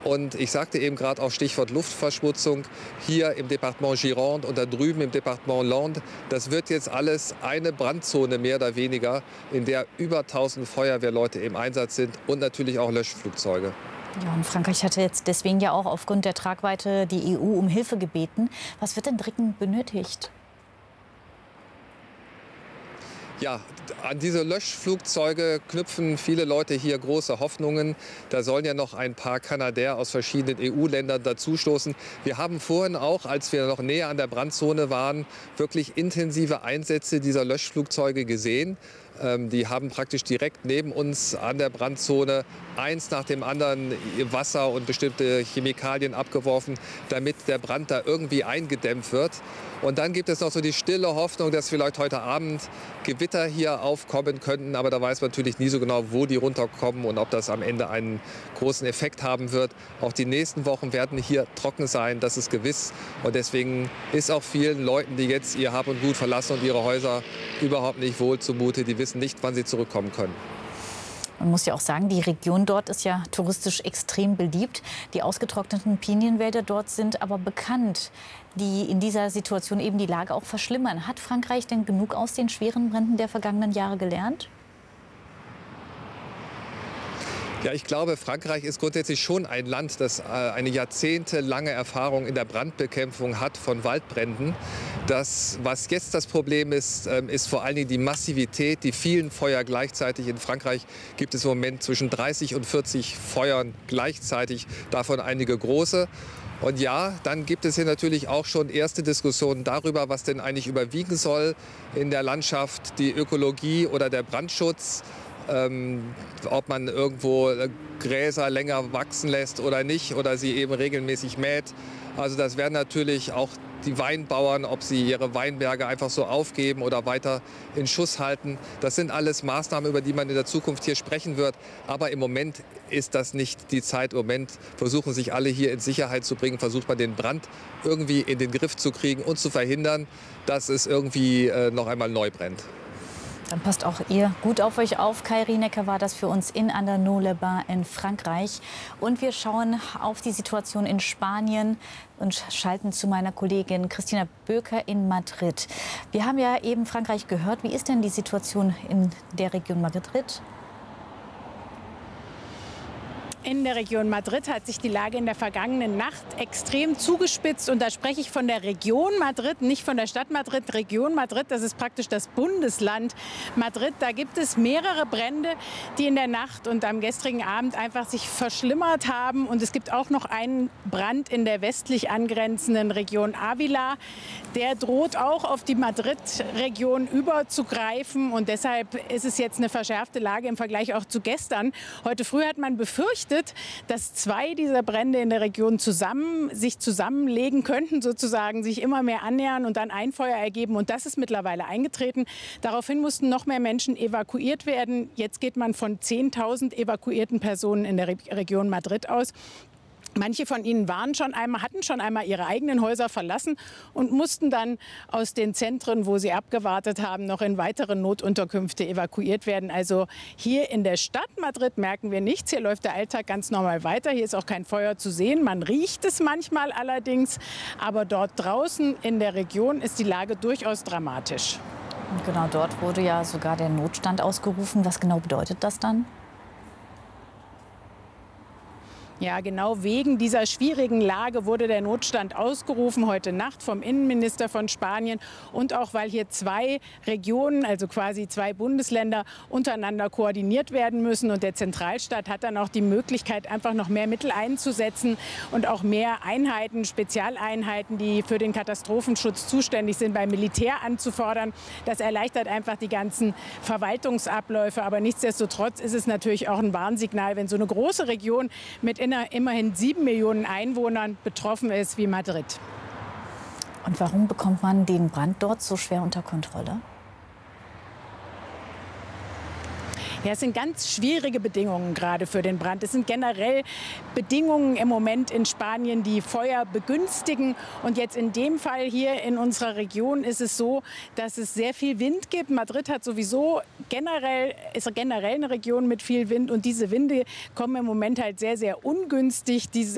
Und ich sagte eben gerade auch Stichwort Luftverschmutzung, hier im Departement Gironde und da drüben im Departement Landes, das wird jetzt alles eine Brandzone mehr oder weniger, in der über 1000 Feuerwehrleute im Einsatz sind und natürlich auch Löschflugzeuge. Ja, und Frankreich hatte jetzt deswegen ja auch aufgrund der Tragweite die EU um Hilfe gebeten. Was wird denn dringend benötigt? Ja, an diese Löschflugzeuge knüpfen viele Leute hier große Hoffnungen. Da sollen ja noch ein paar Kanadier aus verschiedenen EU-Ländern dazustoßen. Wir haben vorhin auch, als wir noch näher an der Brandzone waren, wirklich intensive Einsätze dieser Löschflugzeuge gesehen. Die haben praktisch direkt neben uns an der Brandzone eins nach dem anderen Wasser und bestimmte Chemikalien abgeworfen, damit der Brand da irgendwie eingedämmt wird. Und dann gibt es noch so die stille Hoffnung, dass vielleicht heute Abend Gewitter hier aufkommen könnten. Aber da weiß man natürlich nie so genau, wo die runterkommen und ob das am Ende einen großen Effekt haben wird. Auch die nächsten Wochen werden hier trocken sein, das ist gewiss. Und deswegen ist auch vielen Leuten, die jetzt ihr Hab und Gut verlassen und ihre Häuser, überhaupt nicht wohl zumute. Die wissen nicht, wann sie zurückkommen können. Man muss ja auch sagen, die Region dort ist ja touristisch extrem beliebt. Die ausgetrockneten Pinienwälder dort sind aber bekannt, die in dieser Situation eben die Lage auch verschlimmern. Hat Frankreich denn genug aus den schweren Bränden der vergangenen Jahre gelernt? Ja, ich glaube, Frankreich ist grundsätzlich schon ein Land, das eine jahrzehntelange Erfahrung in der Brandbekämpfung hat von Waldbränden. Was jetzt das Problem ist, ist vor allen Dingen die Massivität, die vielen Feuer gleichzeitig. In Frankreich gibt es im Moment zwischen 30 und 40 Feuern gleichzeitig, davon einige große. Und ja, dann gibt es hier natürlich auch schon erste Diskussionen darüber, was denn eigentlich überwiegen soll in der Landschaft, die Ökologie oder der Brandschutz. Ob man irgendwo Gräser länger wachsen lässt oder nicht oder sie eben regelmäßig mäht. Also das werden natürlich auch die Weinbauern, ob sie ihre Weinberge einfach so aufgeben oder weiter in Schuss halten. Das sind alles Maßnahmen, über die man in der Zukunft hier sprechen wird. Aber im Moment ist das nicht die Zeit. Im Moment versuchen sich alle hier in Sicherheit zu bringen, versucht man den Brand irgendwie in den Griff zu kriegen und zu verhindern, dass es irgendwie noch einmal neu brennt. Dann passt auch ihr gut auf euch auf. Kai Rienecker war das für uns in Andernos-les-Bains in Frankreich. Und wir schauen auf die Situation in Spanien und schalten zu meiner Kollegin Christina Böker in Madrid. Wir haben ja eben Frankreich gehört. Wie ist denn die Situation in der Region Madrid? In der Region Madrid hat sich die Lage in der vergangenen Nacht extrem zugespitzt. Und da spreche ich von der Region Madrid, nicht von der Stadt Madrid. Region Madrid, das ist praktisch das Bundesland Madrid. Da gibt es mehrere Brände, die in der Nacht und am gestrigen Abend einfach sich verschlimmert haben. Und es gibt auch noch einen Brand in der westlich angrenzenden Region Ávila. Der droht auch auf die Madrid-Region überzugreifen. Und deshalb ist es jetzt eine verschärfte Lage im Vergleich auch zu gestern. Heute früh hat man befürchtet, dass zwei dieser Brände in der Region sich zusammenlegen könnten, sozusagen sich immer mehr annähern und dann ein Feuer ergeben. Und das ist mittlerweile eingetreten. Daraufhin mussten noch mehr Menschen evakuiert werden. Jetzt geht man von 10.000 evakuierten Personen in der Region Madrid aus. Manche von ihnen hatten schon einmal ihre eigenen Häuser verlassen und mussten dann aus den Zentren, wo sie abgewartet haben, noch in weitere Notunterkünfte evakuiert werden. Also hier in der Stadt Madrid merken wir nichts. Hier läuft der Alltag ganz normal weiter. Hier ist auch kein Feuer zu sehen. Man riecht es manchmal allerdings. Aber dort draußen in der Region ist die Lage durchaus dramatisch. Und genau dort wurde ja sogar der Notstand ausgerufen. Was genau bedeutet das dann? Ja, genau wegen dieser schwierigen Lage wurde der Notstand ausgerufen heute Nacht vom Innenminister von Spanien und auch weil hier zwei Regionen, also quasi zwei Bundesländer untereinander koordiniert werden müssen. Und der Zentralstaat hat dann auch die Möglichkeit, einfach noch mehr Mittel einzusetzen und auch mehr Einheiten, Spezialeinheiten, die für den Katastrophenschutz zuständig sind, beim Militär anzufordern. Das erleichtert einfach die ganzen Verwaltungsabläufe. Aber nichtsdestotrotz ist es natürlich auch ein Warnsignal, wenn so eine große Region mit immerhin 7 Millionen Einwohnern betroffen ist wie Madrid. Und warum bekommt man den Brand dort so schwer unter Kontrolle? Ja, es sind ganz schwierige Bedingungen gerade für den Brand. Es sind generell Bedingungen im Moment in Spanien, die Feuer begünstigen. Und jetzt in dem Fall hier in unserer Region ist es so, dass es sehr viel Wind gibt. Madrid hat sowieso generell eine Region mit viel Wind. Und diese Winde kommen im Moment halt sehr, sehr ungünstig.